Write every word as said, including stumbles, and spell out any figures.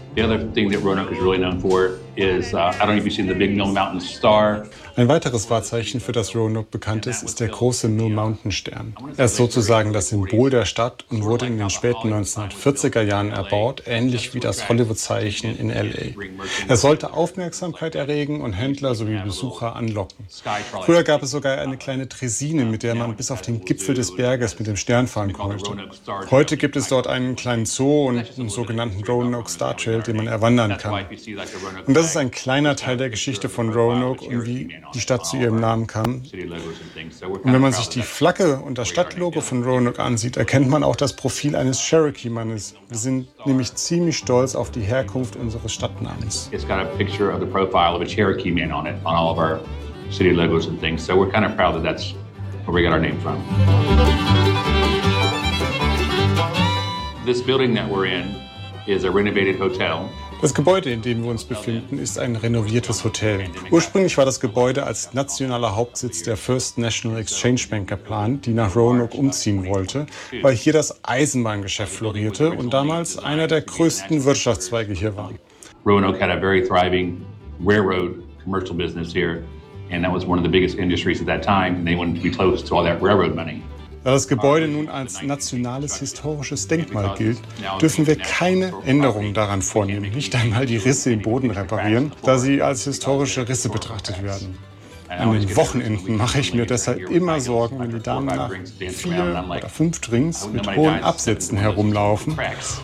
The other thing that Roanoke is really known for is, uh, I don't know if you've seen the big Mill Mountain Star. Ein weiteres Wahrzeichen, für das Roanoke bekannt ist, ist der große Mill Mountain Stern. Er ist sozusagen das Symbol der Stadt und wurde in den späten neunzehnhundertvierziger Jahren erbaut, ähnlich wie das Hollywood-Zeichen in L A. Er sollte Aufmerksamkeit erregen und Händler sowie Besucher anlocken. Früher gab es sogar eine kleine Draisine, mit der man bis auf den Gipfel des Berges mit dem Stern fahren konnte. Heute gibt es dort einen kleinen Zoo und einen sogenannten Roanoke Star Trail, den man erwandern kann. Und das ist ein kleiner Teil der Geschichte von Roanoke und wie die Stadt zu ihrem Namen kam. Und wenn man sich die Flagge und das Stadtlogo von Roanoke ansieht, erkennt man auch das Profil eines Cherokee-Mannes. Wir sind nämlich ziemlich stolz auf die Herkunft unseres Stadtnamens. It's got a picture of the profile of a Cherokee man on it, on all of our city logos and things. So we're kind of proud that that's where we got our name from. This building that we're in is a renovated hotel. Das Gebäude, in dem wir uns befinden, ist ein renoviertes Hotel. Ursprünglich war das Gebäude als nationaler Hauptsitz der First National Exchange Bank geplant, die nach Roanoke umziehen wollte, weil hier das Eisenbahngeschäft florierte und damals einer der größten Wirtschaftszweige hier war. Roanoke had a very thriving railroad commercial business here, and that was one of the biggest industries at that time, and they wanted to be close to all that railroad money. Da das Gebäude nun als nationales historisches Denkmal gilt, dürfen wir keine Änderungen daran vornehmen, nicht einmal die Risse im Boden reparieren, da sie als historische Risse betrachtet werden. An den Wochenenden mache ich mir deshalb immer Sorgen, wenn die Damen nach vier oder fünf Drinks mit hohen Absätzen herumlaufen